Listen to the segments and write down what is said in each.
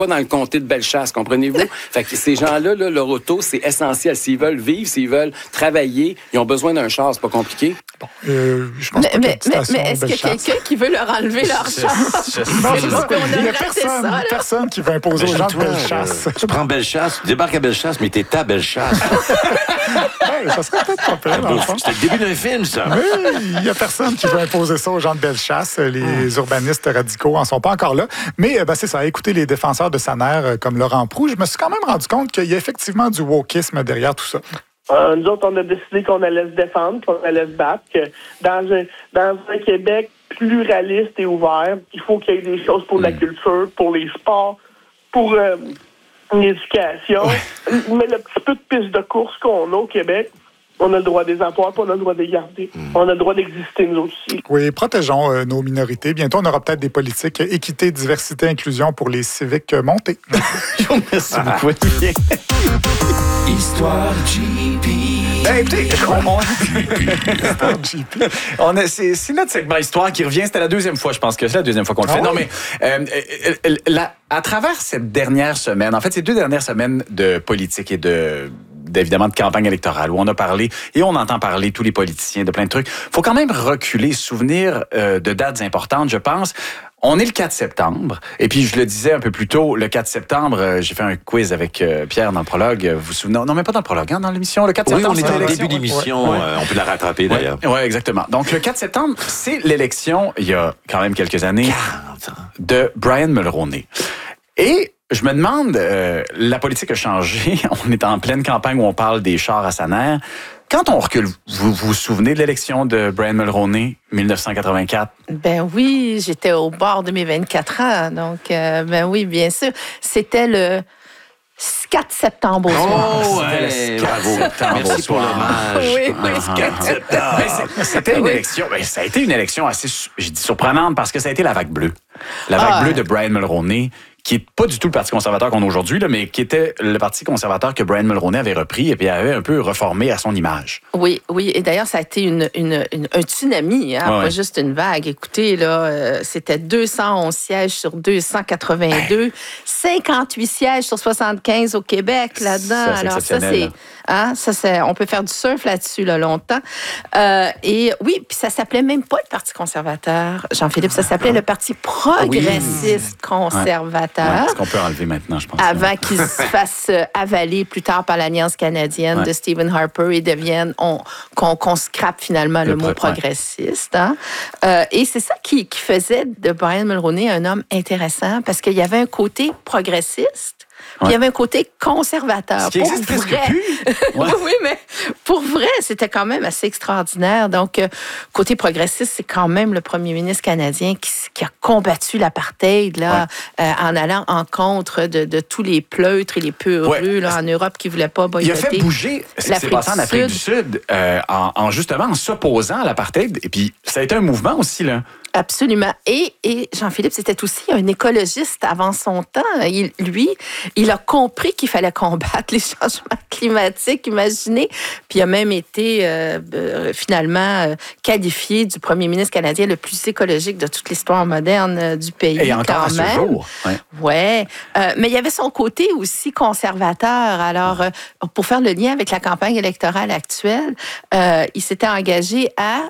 pas dans le comté de Bellechasse, comprenez-vous? Fait que ces gens-là, là, leur auto, c'est essentiel. S'ils veulent vivre, s'ils veulent travailler, ils ont besoin d'un char, c'est pas compliqué. Bon, je pense pas mais est-ce qu'il y a quelqu'un qui veut leur enlever leur char? Il n'y a personne qui veut imposer aux gens de Bellechasse. Tu prends Bellechasse, tu débarques à Bellechasse, mais t'es à Bellechasse. Ça serait peut-être pas pire, dans le fond. C'était le début d'un film, ça. Mais il n'y a personne qui veut imposer ça aux gens de Bellechasse. Les urbanistes radicaux en sont pas encore là. Mais c'est ça, écoutez les défenseurs de Saner comme Laurent Proulx, je me suis quand même rendu compte qu'il y a effectivement du wokisme derrière tout ça. Nous autres, on a décidé qu'on allait se défendre, qu'on allait se battre, que dans un Québec pluraliste et ouvert, il faut qu'il y ait des choses pour la culture, pour les sports, pour l'éducation. Mais le petit peu de piste de course qu'on a au Québec, on a le droit des emplois, puis on a le droit de les garder. On a le droit d'exister, nous aussi. Oui, protégeons nos minorités. Bientôt, on aura peut-être des politiques équité, diversité, inclusion pour les civiques montés. Merci beaucoup. Histoire JP. Écoutez, c'est notre segment Histoire qui revient. C'était la deuxième fois, je pense que c'est la deuxième fois qu'on le fait. Non, mais à travers cette dernière semaine, en fait, ces 2 dernières semaines de politique et évidemment de campagne électorale où on a parlé et on entend parler tous les politiciens de plein de trucs. Faut quand même reculer, se souvenir de dates importantes, je pense. On est le 4 septembre, et puis je le disais un peu plus tôt, le 4 septembre, j'ai fait un quiz avec Pierre dans le prologue. Vous vous souvenez? Non, mais pas dans le prologue, dans l'émission. Le 4 septembre, oui, on était au début de d'émission. On peut la rattraper, d'ailleurs. Oui, exactement. Donc, le 4 septembre, c'est l'élection, il y a quand même quelques années, de Brian Mulroney. Et je me demande, la politique a changé. On est en pleine campagne où on parle des chars à Saner. Quand on recule, vous vous souvenez de l'élection de Brian Mulroney, 1984? Ben oui, j'étais au bord de mes 24 ans. Donc, ben oui, bien sûr. C'était le 4 septembre au soir. Oh, ouais, bravo. Merci pour l'hommage. Oui. 4 septembre. C'était une élection. Ça a été une élection assez, je dis surprenante, parce que ça a été la vague bleue. La vague bleue de Brian Mulroney, qui n'est pas du tout le Parti conservateur qu'on a aujourd'hui, là, mais qui était le Parti conservateur que Brian Mulroney avait repris et puis avait un peu reformé à son image. Oui. Et d'ailleurs, ça a été un tsunami, pas juste une vague. Écoutez, là, c'était 211 sièges sur 282, 58 sièges sur 75 au Québec là-dedans. Alors ça, c'est, on peut faire du surf là-dessus là, longtemps. Et oui, puis ça s'appelait même pas le Parti conservateur, Jean-Philippe, ça s'appelait le Parti progressiste conservateur. Est-ce qu'on peut enlever maintenant, je pense. Avant qu'il se fasse avaler plus tard par l'Alliance canadienne de Stephen Harper et devienne, qu'on scrape finalement le mot progressiste. Hein? Et c'est ça qui faisait de Brian Mulroney un homme intéressant parce qu'il y avait un côté progressiste. Puis il y avait un côté conservateur. Ce qui existe presque plus. Oui, mais pour vrai, c'était quand même assez extraordinaire. Donc, côté progressiste, c'est quand même le premier ministre canadien qui a combattu l'apartheid là, en allant en contre de tous les pleutres et les peureux là, en Europe qui ne voulaient pas boycotter. Il a fait bouger ce qui s'est passé en Afrique du Sud justement en s'opposant à l'apartheid. Et puis, ça a été un mouvement aussi, là. Absolument. Et Jean-Philippe, c'était aussi un écologiste avant son temps. Il a compris qu'il fallait combattre les changements climatiques, imaginez. Puis il a même été finalement qualifié du premier ministre canadien le plus écologique de toute l'histoire moderne du pays. Et encore quand à même. ce jour. Ouais. Mais il y avait son côté aussi conservateur. Alors, pour faire le lien avec la campagne électorale actuelle, il s'était engagé à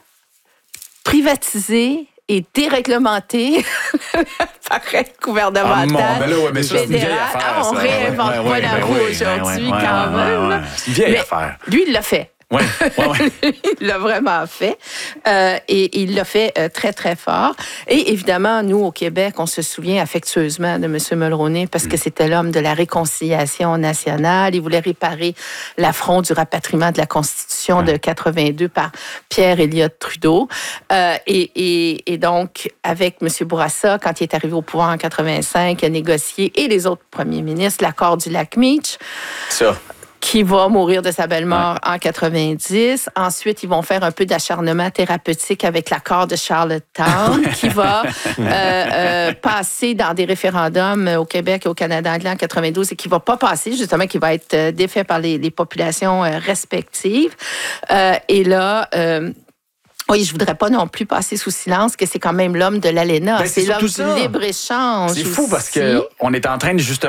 privatiser et déréglementer l'appareil gouvernemental fédéral. On réinvente pas la roue aujourd'hui quand même. C'est une vieille affaire. Lui, il l'a fait. Ouais. Il l'a vraiment fait. Et il l'a fait très, très fort. Et évidemment, nous, au Québec, on se souvient affectueusement de M. Mulroney parce que c'était l'homme de la réconciliation nationale. Il voulait réparer l'affront du rapatriement de la Constitution de 82 par Pierre Elliott Trudeau. Et donc, avec M. Bourassa, quand il est arrivé au pouvoir en 85, il a négocié, et les autres premiers ministres, l'accord du lac Meach. Ça. Qui va mourir de sa belle mort en 90. Ensuite, ils vont faire un peu d'acharnement thérapeutique avec l'accord de Charlottetown, qui va passer dans des référendums au Québec et au Canada anglais en 92 et qui va pas passer, justement, qui va être défait par les populations respectives. Et là... oui, je voudrais pas non plus passer sous silence que c'est quand même l'homme de l'ALENA. C'est l'homme du libre-échange. C'est fou parce qu'on est en train de justement